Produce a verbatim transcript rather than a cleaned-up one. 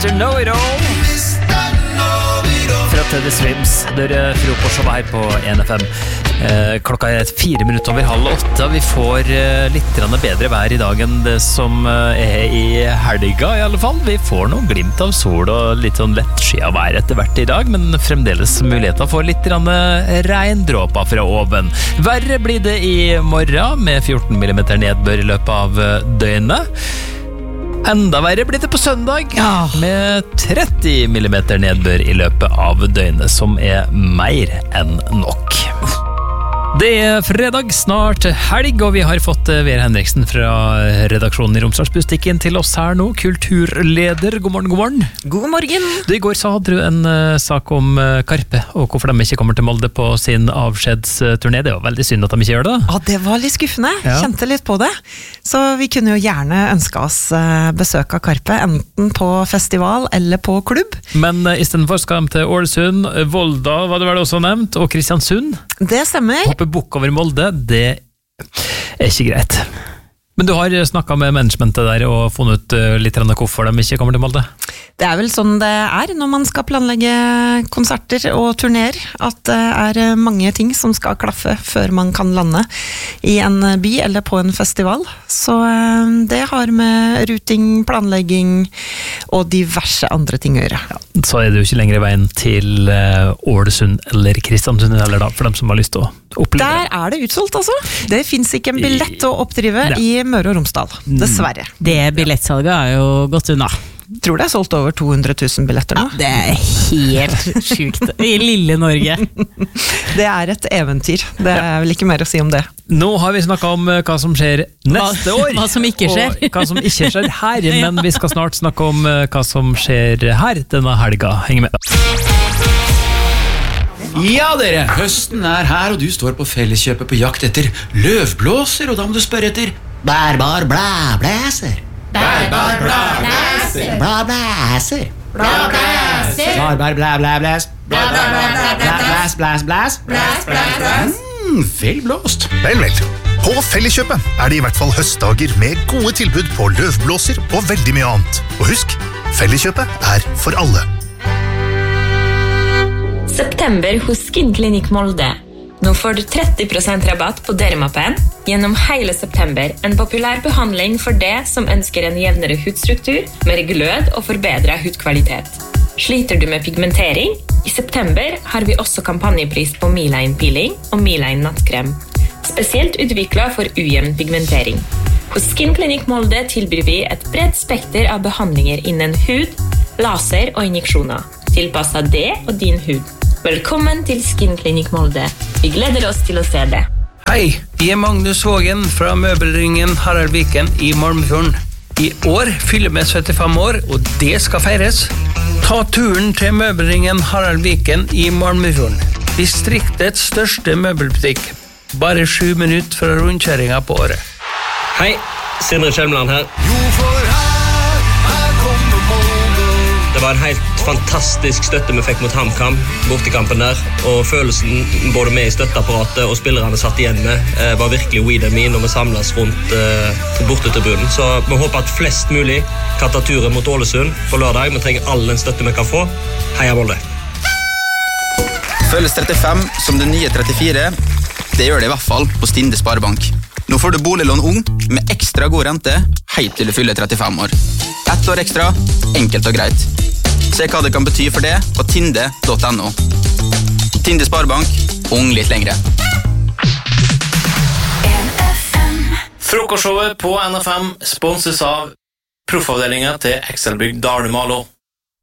mister Know-It-All fra Teddy Swims. Dere frokost her på en F M. Eh, klokka er fire minutter over halv åtte. Vi får eh, litt bedre vær i dag enn det som eh, er i helga i alle fall. Vi får noen glimt av sol og litt sånn lett skyet vær etter hvert i dag, men fremdeles muligheter for litt regndråper fra oven. Verre blir det i morgen med fjorten millimeter nedbør i løpet av døgnet. Enda verre blir det på søndag ja. Med tretti millimeter nedbør i løpet av døgnet, som er mer enn nok. Det er fredag, snart helg, og vi har fått Ver Henriksen fra redaksjonen i Romsdalsbustikken til oss her nå. Kulturleder, god morgen, god morgen. God morgen. Du, I går så hadde du en uh, sak om uh, Karpe, og hvorfor de ikke kommer til Molde på sin avskjedsturné. Det var veldig synd at de ikke gjør det. Ja, det var litt skuffende. Ja. Kjente litt på det. Så vi kunne jo gjerne ønske oss uh, besøk av Karpe, enten på festival eller på klubb. Men uh, i stedet for skal de til Ålesund, Volda, hva det var det også nevnt, og Kristiansund. Det stemmer. Hoppe bukk over Molde, det er ikke greit. Men du har snakket med managementet der og funnet ut litt hvorfor de ikke kommer til Molde? Det er vel sånn det er når man skal planlegge konserter og turnéer, at det er mange ting som skal klaffe før man kan lande i en by eller på en festival. Så det har med ruting, planlegging og diverse andre ting å gjøre. Ja, så er det jo ikke lenger i veien til Ålesund eller Kristiansund eller da, for dem som har lyst til å oppleve. Der er det utsolgt altså. Det finnes ikke en billett å oppdrive ja. I Møre og Romsdal, dessverre. Det billettsalget er jo gått unna. Tror det er solgt over to hundre tusen billetter nå. Ja, det er helt sykt. I lille Norge. Det er et eventyr. Det er vel ikke mer å si om det. Nå har vi snakket om hva som skjer neste hva, år. Hva som ikke skjer. Og hva som ikke skjer her, men vi skal snart snakke om hva som skjer her denne helga. Heng med. Ja dere, høsten er her, og du står på Felleskjøpet på jakt etter løvblåser, og da må du spørre etter bærbar blæblæser. Bærbar blæblæser. Blæblæser. Blæblæser. Bærbar blæblæblæs. Blæblæs, blæs, blæs. Blæs, blæs, blæs. Mm, vel blåst. Vel, vel. På Felleskjøpet er det i hvert fall høstdager med gode tilbud på løvblåser og veldig mye annet. Og husk, Felleskjøpet er for alle. September hos Skin Clinic Molde. Nå får du tretti prosent rabatt på Dermapen gjennom hele september. En populær behandling for det som ønsker en jevnere hudstruktur, mer glød og forbedret hudkvalitet. Sliter du med pigmentering? I september har vi også kampanjepris på Miline Peeling og Miline Nattkrem. Spesielt utviklet for ujevn pigmentering. Hos Skin Clinic Molde tilbyr vi et bredt spekter av behandlinger innen hud, laser og injeksjoner, tilpasset det og din hud. Velkommen til Skin Clinic Molde. Vi gleder oss til å se det. Hei, jeg er Magnus Vågen fra Møbelringen Harald Viken i Malmefjorden. I år fyller vi syttifem år, og det skal feires. Ta turen til Møbelringen Harald Viken i Malmefjorden. Distriktets største møbelbutikk. Bare sju minutter fra rundkjøringen på året. Hei, Sindre Kjelmeland her. Det var en helt fantastisk støtte vi fikk mot HamKam, bortekampen der, og følelsen både med i støtteapparatet og spillerne satt igjen med var virkelig we and me når vi samles rundt uh, bortetribunen. Så vi håper at flest mulig kan ta turen mot Ålesund på lørdag. Vi trenger all den støtte vi kan få. Heia Molde! Føles trettifem som det nye trettifire. Det gjør det i hvert fall på Stinde Sparebank. Nå får du boliglån ung med ekstra god rente helt til du fyller trettifem år. Ett år ekstra, enkelt og greit. Se hva det kan bety for det på tinde punktum no. Tinde Sparebank, ung litt lengre. Frokostshowet på N F M sponses av proffavdelingen til Excelbygg Dalumalo.